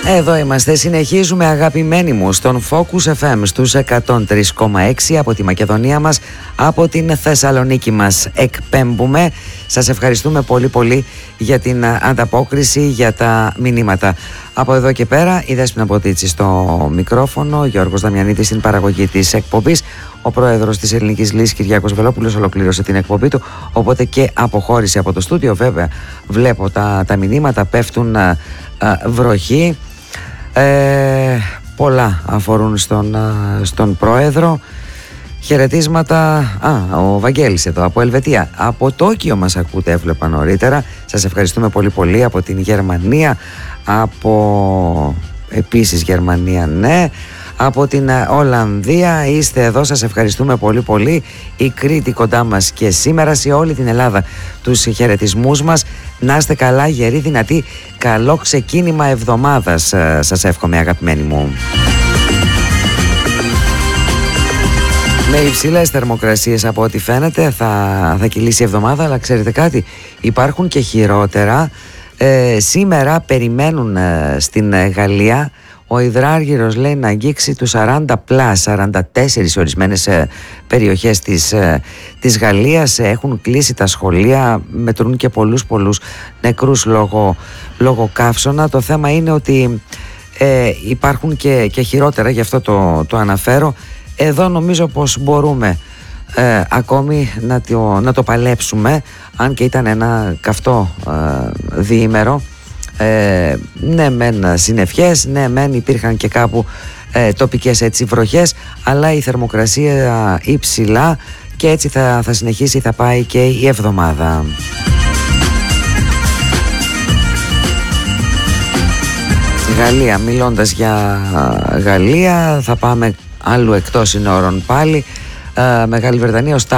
Εδώ είμαστε, συνεχίζουμε αγαπημένοι μου στον Focus FM στους 103,6 από τη Μακεδονία μας, από την Θεσσαλονίκη μας εκπέμπουμε. Σας ευχαριστούμε πολύ πολύ για την ανταπόκριση, για τα μηνύματα. Από εδώ και πέρα η Δέσποινα Ποτίτσι στο μικρόφωνο, Γιώργος Δαμιανίδης στην παραγωγή της εκπομπής. Ο πρόεδρος της Ελληνικής Λύσης Κυριάκος Βελόπουλος ολοκλήρωσε την εκπομπή του, οπότε και αποχώρησε από το στούντιο. Βέβαια βλέπω τα μηνύματα, πέφτουν βροχή. Πολλά αφορούν στον πρόεδρο. Χαιρετίσματα. Ο Βαγγέλης εδώ από Ελβετία. Από Τόκιο μας ακούτε, έβλεπα νωρίτερα. Σας ευχαριστούμε πολύ πολύ. Από την Γερμανία, επίσης Γερμανία, ναι. Από την Ολλανδία είστε εδώ, σας ευχαριστούμε πολύ πολύ. Η Κρήτη κοντά μας και σήμερα, σε όλη την Ελλάδα τους χαιρετισμούς μας. Να είστε καλά, γεροί, δυνατοί. Καλό ξεκίνημα εβδομάδας σας εύχομαι, αγαπημένοι μου. Με υψηλές θερμοκρασίες από ό,τι φαίνεται θα κυλήσει η εβδομάδα, αλλά ξέρετε κάτι, υπάρχουν και χειρότερα. Σήμερα περιμένουν στην Γαλλία ο υδράργυρος, λέει, να αγγίξει τους 44 σε ορισμένες περιοχές της Γαλλίας. Έχουν κλείσει τα σχολεία, μετρούν και πολλούς νεκρούς λόγω καύσωνα. Το θέμα είναι ότι υπάρχουν και χειρότερα, γι' αυτό το αναφέρω. Εδώ νομίζω πως μπορούμε ακόμη να το παλέψουμε, αν και ήταν ένα καυτό διήμερο. Ναι μεν συννεφιές, ναι μεν υπήρχαν και κάπου τοπικές έτσι βροχές, αλλά η θερμοκρασία υψηλά και έτσι θα συνεχίσει, θα πάει και η εβδομάδα. Γαλλία, μιλώντας για Γαλλία, θα πάμε άλλου εκτός συνόρων πάλι. Μεγάλη Βρετανία,